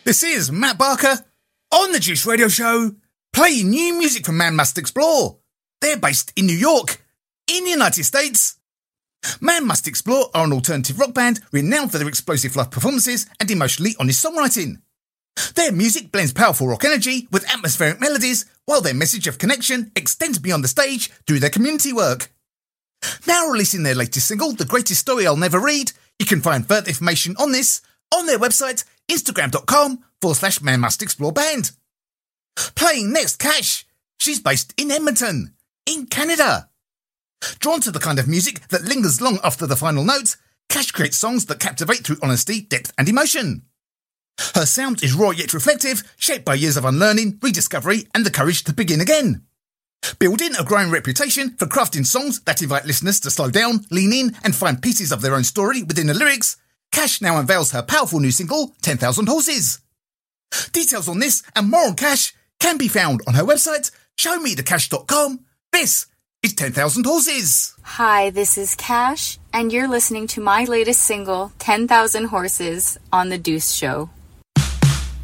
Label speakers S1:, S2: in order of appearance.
S1: This is Matt Barker on the Juice Radio Show, playing new music from Man Must Explore. They're based in New York, in the United States. Man Must Explore are an alternative rock band renowned for their explosive live performances and emotionally honest songwriting. Their music blends powerful rock energy with atmospheric melodies, while their message of connection extends beyond the stage through their community work. Now releasing their latest single, The Greatest Story I'll Never Read, you can find further information on this on their website, instagram.com/Man Must Explore Band. Playing next, Cash. She's based in Edmonton, in Canada. Drawn to the kind of music that lingers long after the final note, Cash creates songs that captivate through honesty, depth and emotion. Her sound is raw yet reflective, shaped by years of unlearning, rediscovery and the courage to begin again. Building a growing reputation for crafting songs that invite listeners to slow down, lean in and find pieces of their own story within the lyrics, Cash now unveils her powerful new single, 10,000 Horses. Details on this and more on Cash can be found on her website, showmethecash.com. This is 10,000 Horses.
S2: Hi, this is Cash, and you're listening to my latest single, 10,000 Horses, on The Deuce Show.